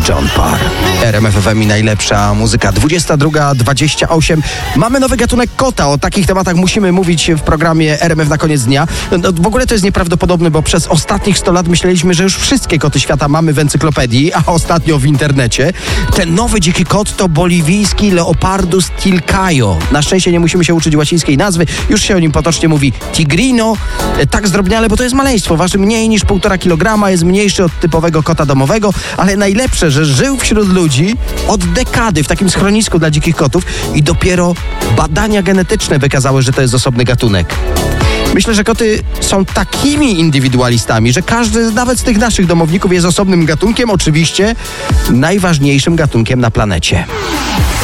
John Parr. RMF FM i najlepsza muzyka. 22:28. Mamy nowy gatunek kota. O takich tematach musimy mówić w programie RMF na koniec dnia. No, w ogóle to jest nieprawdopodobne, bo przez ostatnich 100 lat myśleliśmy, że już wszystkie koty świata mamy w encyklopedii, a ostatnio w internecie. Ten nowy dziki kot to boliwijski Leopardus tilcaio. Na szczęście nie musimy się uczyć łacińskiej nazwy. Już się o nim potocznie mówi tigrino. Tak zdrobniale, bo to jest maleństwo. Waży mniej niż 1,5 kg, jest mniejszy od typowego kota domowego, ale najlepsze, że żył wśród ludzi od dekady w takim schronisku dla dzikich kotów i dopiero badania genetyczne wykazały, że to jest osobny gatunek. Myślę, że koty są takimi indywidualistami, że każdy nawet z tych naszych domowników jest osobnym gatunkiem, oczywiście najważniejszym gatunkiem na planecie.